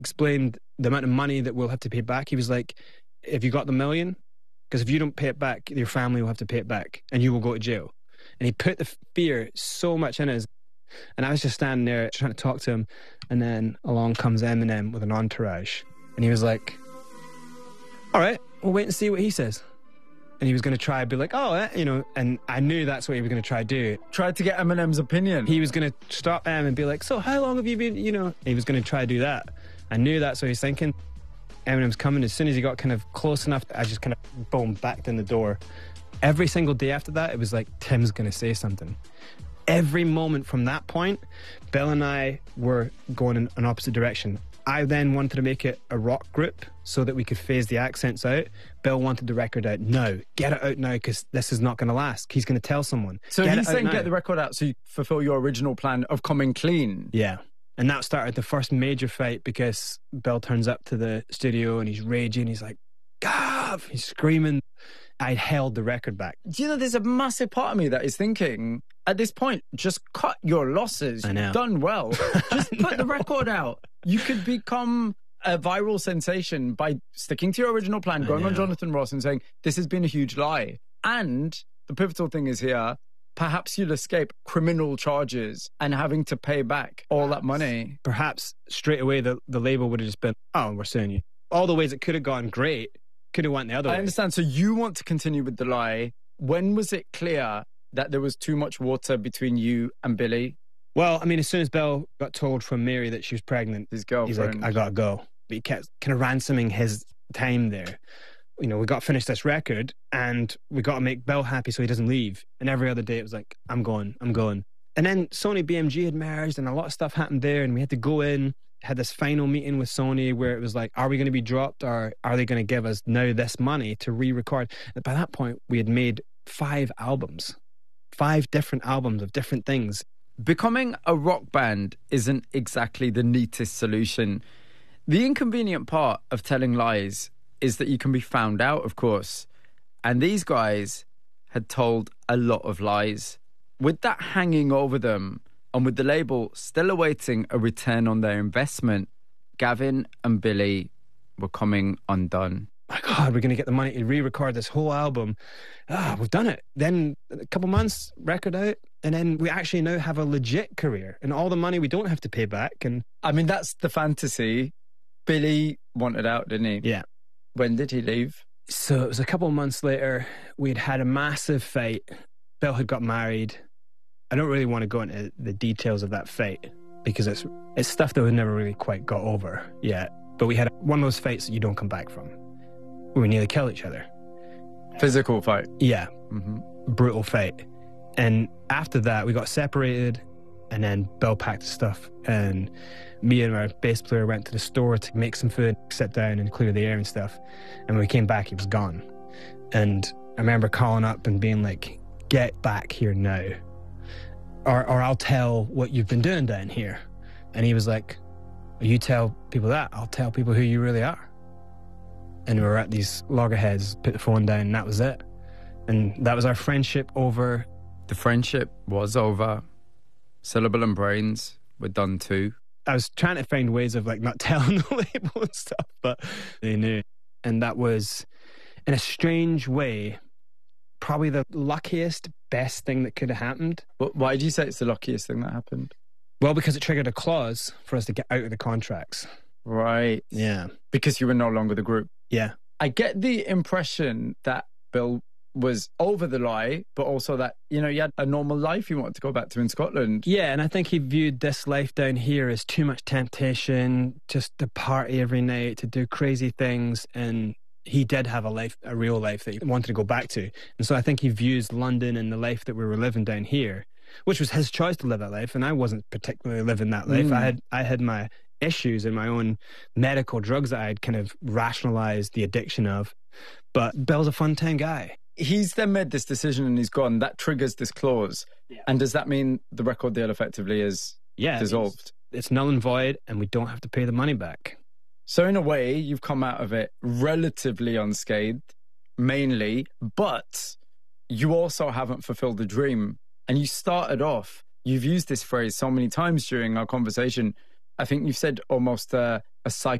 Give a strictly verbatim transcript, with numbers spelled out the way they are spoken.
explained the amount of money that we'll have to pay back. He was like, have you got the million? Because if you don't pay it back, your family will have to pay it back and you will go to jail. And he put the fear so much in us. And I was just standing there trying to talk to him. And then along comes Eminem with an entourage. And he was like, all right, we'll wait and see what he says. And he was going to try and be like, oh, eh, you know, and I knew that's what he was going to try to do. Tried to get Eminem's opinion. He was going to stop Em and be like, so how long have you been, you know? He was going to try to do that. I knew that's what he was thinking. Eminem's coming. As soon as he got kind of close enough, I just kind of, boom, backed in the door. Every single day after that, it was like, Tim's going to say something. Every moment from that point, Bill and I were going in an opposite direction. I then wanted to make it a rock group so that we could phase the accents out. Bill wanted the record out now. Get it out now because this is not going to last. He's going to tell someone. So get he's saying now. Get the record out so you fulfill your original plan of coming clean. Yeah. And that started the first major fight because Bill turns up to the studio and he's raging. He's like, Gav! He's screaming. I held the record back. Do you know, there's a massive part of me that is thinking, at this point, just cut your losses. I know. You've done well. Just put the record out. You could become a viral sensation by sticking to your original plan, going on Jonathan Ross and saying, this has been a huge lie. And the pivotal thing is here, perhaps you'll escape criminal charges and having to pay back all that money. Perhaps straight away the, the label would have just been, oh, we're suing you. All the ways it could have gone great, could have went the other way. I understand. So you want to continue with the lie. When was it clear that there was too much water between you and Billy? Well, I mean, as soon as Bill got told from Mary that she was pregnant, his girlfriend, he's like, I gotta go. But he kept kind of ransoming his time there. You know, we got to finish this record and we got to make Bill happy so he doesn't leave. And every other day it was like, I'm going, I'm going. And then Sony B M G had merged and a lot of stuff happened there and we had to go in, had this final meeting with Sony where it was like, are we going to be dropped or are they going to give us now this money to re-record? And by that point, we had made five albums, five different albums of different things. Becoming a rock band isn't exactly the neatest solution. The inconvenient part of telling lies is that you can be found out, of course. And these guys had told a lot of lies. With that hanging over them, and with the label still awaiting a return on their investment, Gavin and Billy were coming undone. My God, we're going to get the money to re-record this whole album. Ah, we've done it. Then a couple months, record out, and then we actually now have a legit career and all the money we don't have to pay back. And I mean, that's the fantasy. Billy wanted out, didn't he? Yeah. When did he leave? So it was a couple of months later. We'd had a massive fight. Bill had got married. I don't really want to go into the details of that fight because it's it's stuff that we never really quite got over yet. But we had one of those fights that you don't come back from. We nearly killed each other. Physical fight? Yeah. Mm-hmm. Brutal fight. And after that, we got separated and then Bill packed his stuff and me and our bass player went to the store to make some food, sit down and clear the air and stuff. And when we came back, he was gone. And I remember calling up and being like, get back here now. Or, or I'll tell what you've been doing down here. And he was like, you tell people that, I'll tell people who you really are. And we were at these loggerheads, put the phone down, and that was it. And that was our friendship over. The friendship was over. Syllable and Brains were done too. I was trying to find ways of like not telling the label and stuff, but they knew. And that was, in a strange way, probably the luckiest, best thing that could have happened. But why do you say it's the luckiest thing that happened? Well, because it triggered a clause for us to get out of the contracts. Right. Yeah. Because you were no longer the group. Yeah. I get the impression that Bill was over the lie, but also that, you know, you had a normal life you wanted to go back to in Scotland. Yeah, and I think he viewed this life down here as too much temptation, just to party every night, to do crazy things, and he did have a life, a real life that he wanted to go back to. And so I think he views London and the life that we were living down here, which was his choice to live that life, and I wasn't particularly living that life. Mm. I had I had my issues and my own medical drugs that I had kind of rationalized the addiction of. But Bill's a fun-time guy. He's then made this decision and he's gone. That triggers this clause. Yeah. And does that mean the record deal effectively is yeah, dissolved? It's, it's null and void and we don't have to pay the money back. So in a way, you've come out of it relatively unscathed, mainly, but you also haven't fulfilled the dream. And you started off, you've used this phrase so many times during our conversation. I think you've said almost uh, a